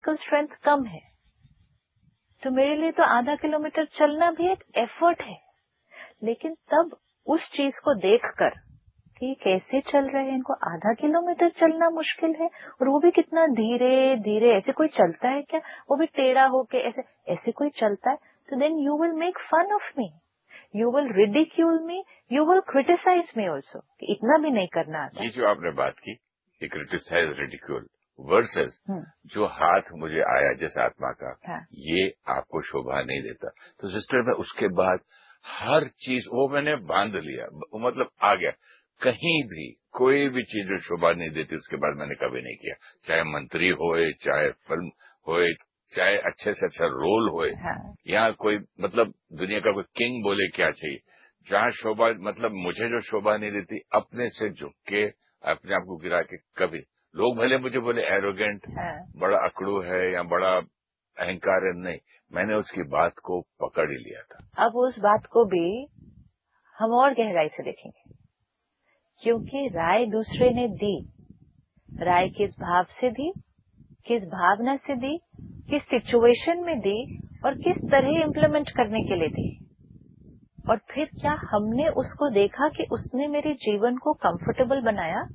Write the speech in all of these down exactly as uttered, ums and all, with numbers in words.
Physical strength कम है तो मेरे लिए तो आधा किलोमीटर चलना भी एक एफर्ट है, लेकिन तब उस चीज को देखकर कि कैसे चल रहे हैं, इनको आधा किलोमीटर चलना मुश्किल है और वो भी कितना धीरे धीरे, ऐसे कोई चलता है क्या, वो भी टेढ़ा होके ऐसे ऐसे कोई चलता है, तो then you will make fun of me, you will ridicule me, you will criticise me also, इतना भी नहीं करना आता। ये जो आपने बात की, क्रिटिसाइज, रिडिक्यूल वर्सेस जो हाथ मुझे आया जिस आत्मा का, हाँ। ये आपको शोभा नहीं देता, तो सिस्टर मैं उसके बाद हर चीज वो मैंने बांध लिया, मतलब आ गया, कहीं भी कोई भी चीज जो शोभा नहीं देती उसके बाद मैंने कभी नहीं किया, चाहे मंत्री होए, चाहे फिल्म होए, चाहे अच्छे से अच्छा रोल होए, हाँ। या कोई मतलब दुनिया का कोई किंग बोले क्या चाहिए, जहाँ शोभा मतलब मुझे जो शोभा नहीं देती, अपने से झुक के अपने आप को गिरा के, कभी लोग भले मुझे बोले एरोगेंट, हाँ। बड़ा अकड़ू है या बड़ा अहंकार है, नहीं, मैंने उसकी बात को पकड़ ही लिया था। अब उस बात को भी हम और गहराई से देखेंगे, क्योंकि राय दूसरे ने दी, राय किस भाव से दी, किस भावना से दी, किस सिचुएशन में दी और किस तरह इम्प्लीमेंट करने के लिए दी, और फिर क्या हमने उसको देखा कि उसने मेरे जीवन को कंफर्टेबल बनाया,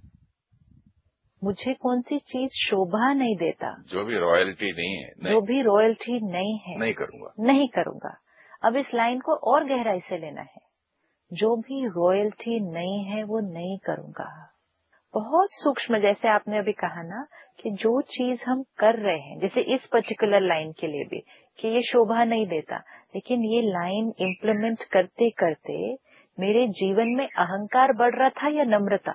मुझे कौन सी चीज शोभा नहीं देता, जो भी रॉयल्टी नहीं है, नहीं, जो भी रॉयल्टी नहीं है, नहीं करूंगा, नहीं करूंगा। अब इस लाइन को और गहराई से लेना है, जो भी रॉयल्टी नहीं है वो नहीं करूंगा। बहुत सूक्ष्म, जैसे आपने अभी कहा ना कि जो चीज हम कर रहे हैं, जैसे इस पर्टिकुलर लाइन के लिए भी कि ये शोभा नहीं देता, लेकिन ये लाइन इम्प्लीमेंट करते करते मेरे जीवन में अहंकार बढ़ रहा था या नम्रता,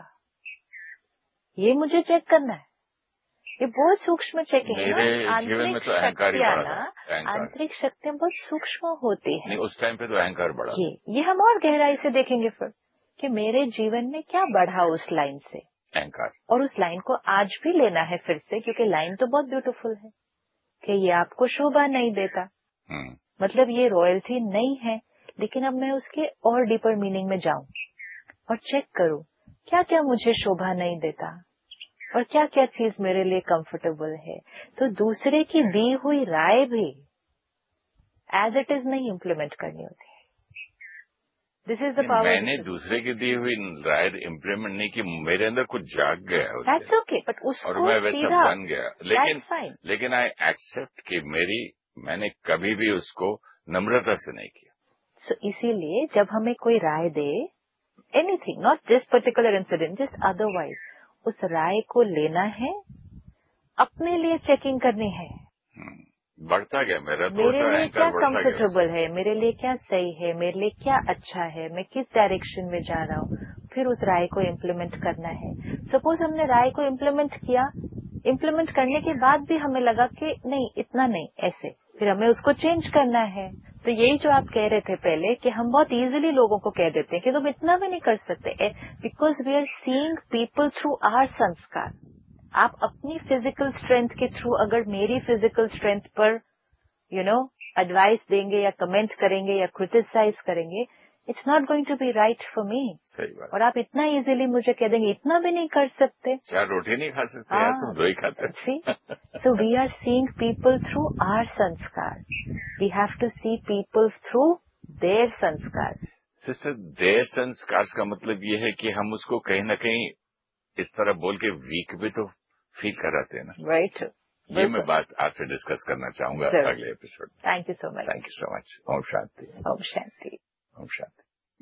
ये मुझे चेक करना है। ये बहुत सूक्ष्म चेकिंग है ना। आंतरिक तो शक्तियां ना, आंतरिक शक्तियां बहुत सूक्ष्म होती है। उस टाइम पे तो अहंकार बढ़ा। ये ये हम और गहराई से देखेंगे फिर कि मेरे जीवन में क्या बढ़ा उस लाइन से, अहंकार, और उस लाइन को आज भी लेना है फिर से, क्योंकि लाइन तो बहुत ब्यूटीफुल है कि ये आपको शोभा नहीं देता, मतलब ये रॉयल्टी नहीं है, लेकिन अब मैं उसके और डीपर मीनिंग में जाऊं और चेक करूं क्या क्या मुझे शोभा नहीं देता और क्या क्या चीज मेरे लिए कंफर्टेबल है। तो दूसरे की दी हुई राय भी एज इट इज नहीं इम्प्लीमेंट करनी होती है। This is the power. मैंने दूसरे की दी हुई राय इम्प्लीमेंट नहीं की, मेरे अंदर कुछ जाग गया है, दैट्स ओके, बट उसको और मैं वैसा सीधा बन गया, लेकिन लेकिन आई एक्सेप्ट कि मेरी मैंने कभी भी उसको नम्रता से नहीं किया। सो so, इसीलिए जब हमें कोई राय दे, anything, not this particular incident, just otherwise, उस राय को लेना है, अपने लिए चेकिंग करनी है। बढ़ता गया मेरा तो, मेरे लिए क्या कंफर्टेबल है, मेरे लिए क्या सही है, मेरे लिए क्या अच्छा है, मैं किस डायरेक्शन में जा रहा हूँ, फिर उस राय को इम्प्लीमेंट करना है। सपोज हमने राय को इम्प्लीमेंट किया, इम्प्लीमेंट करने के बाद भी हमें लगा कि नहीं, इतना नहीं, ऐसे, फिर हमें उसको चेंज करना है। तो यही जो आप कह रहे थे पहले कि हम बहुत इजीली लोगों को कह देते हैं कि तुम इतना भी नहीं कर सकते, because we are seeing people through our संस्कार। आप अपनी फिजिकल स्ट्रेंथ के थ्रू अगर मेरी फिजिकल स्ट्रेंथ पर यू नो एडवाइस देंगे या कमेंट करेंगे या क्रिटिसाइज करेंगे, it's not going to be right for me. सही बात। और आप इतना इजीली मुझे कह देंगे इतना भी नहीं कर सकते, चार रोटी नहीं खा सकते, यार तुम दो ही खाते। सी, so we are seeing people through our संस्कार, we have to see people through their संस्कार। सिस्टर, देयर संस्कार का मतलब ये है कि हम उसको कहीं ना कहीं इस तरह बोल के वीक भी तो फील कराते हैं ना, राइट right. ये मैं बात आपसे डिस्कस करना चाहूंगा अगले episode. Thank you so much. Thank you so much. Om Shanti. Om Shanti. Om Shanti.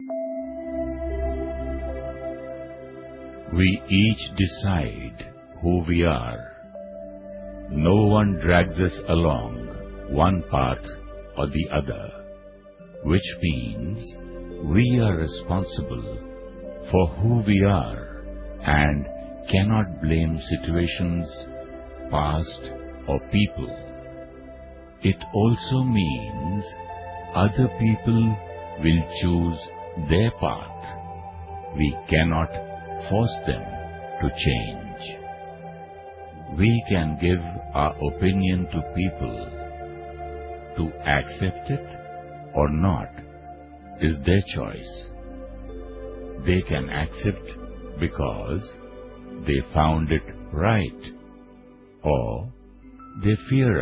We each decide who we are. No one drags us along one path or the other, which means we are responsible for who we are and cannot blame situations, past or people. It also means other people will choose their path. We cannot force them to change. We can give our opinion to people. To accept it or not is their choice. They can accept because they found it right, or they fear